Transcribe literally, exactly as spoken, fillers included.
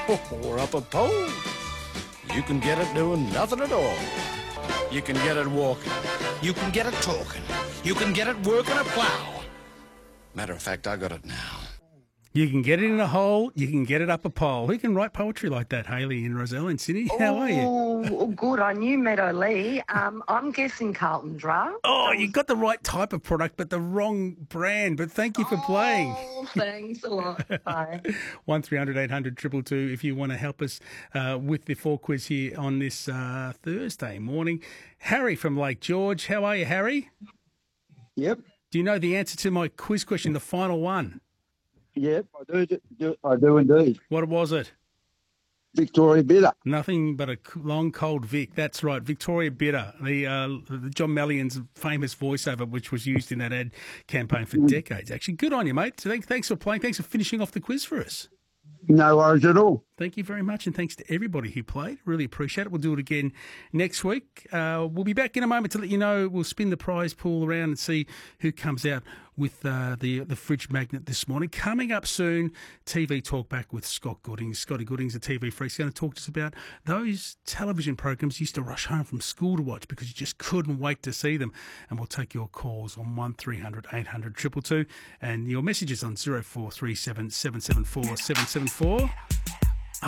or up a pole. You can get it doing nothing at all. You can get it walking. You can get it talking. You can get it working a plow. Matter of fact, I got it now. You can get it in a hole, you can get it up a pole. Who can write poetry like that, Hayley and Roselle and Sydney? How are you? Oh, good. I knew Meadow Lee. Um, I'm guessing Carlton Draft. Oh, you got the right type of product, but the wrong brand. But thank you for playing. Oh, thanks a lot. Bye. one three hundred eight hundred two two two if you want to help us uh, with the four quiz here on this uh, Thursday morning. Harry from Lake George. How are you, Harry? Yep. Do you know the answer to my quiz question, the final one? Yep, I do, do. I do indeed. What was it? Victoria Bitter. Nothing but a long, cold Vic. That's right, Victoria Bitter, the, uh, the John Mallion's famous voiceover, which was used in that ad campaign for decades. Actually, good on you, mate. So thanks for playing. Thanks for finishing off the quiz for us. No worries at all. Thank you very much, and thanks to everybody who played. Really appreciate it. We'll do it again next week. Uh, we'll be back in a moment to let you know. We'll spin the prize pool around and see who comes out with uh, the the fridge magnet this morning. Coming up soon, T V Talk Back with Scott Goodings. Scotty Goodings, a T V freak, is going to talk to us about those television programs you used to rush home from school to watch because you just couldn't wait to see them. And we'll take your calls on one three hundred eight hundred two two two and your messages on zero four three seven seven seven four seven seven four.